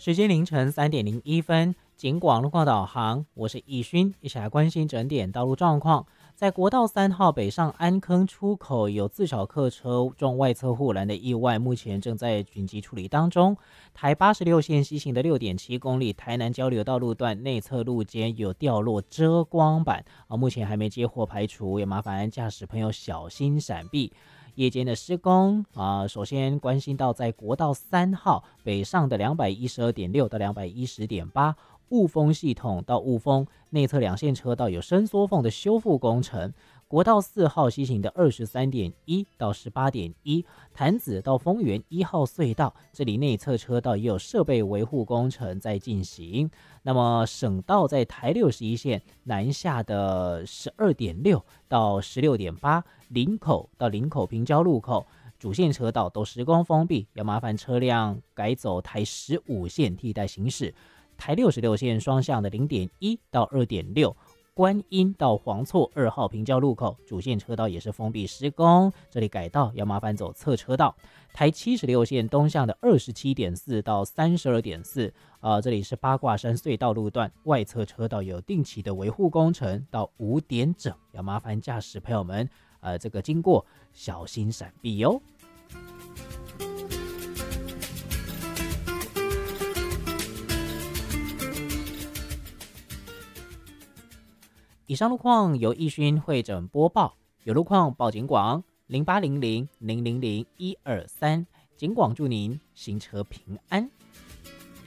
时间凌晨3:01，警广路况导航，我是易勋，一起来关心整点道路状况。在国道3号北上安坑出口有自小客车撞外侧护栏的意外，目前正在紧急处理当中。台86线西行的6.7公里台南交流道路段内侧路肩有掉落遮光板，目前还没接获排除，也麻烦驾驶朋友小心闪避。夜间的施工首先关心到在国道3号北上的212.6到210.8雾峰系统到雾峰内侧两线车道有伸缩缝的修复工程。国道4号西行的23.1到18.1潭子到丰原1号隧道，这里内侧车道也有设备维护工程在进行。那么省道在台61线南下的12.6到16.8林口到林口平交路口主线车道都施工封闭，要麻烦车辆改走台15线替代行驶。台66线双向的0.1到2.6观音到黄厝2号平交路口主线车道也是封闭施工，这里改道要麻烦走侧车道。台76线东向的27.4到32.4这里是八卦山隧道路段外侧车道有定期的维护工程，到5点整要麻烦驾驶朋友们这个经过小心闪避哟。以上路况由易勋会诊播报，有路况报警广0800000123，警广祝您行车平安。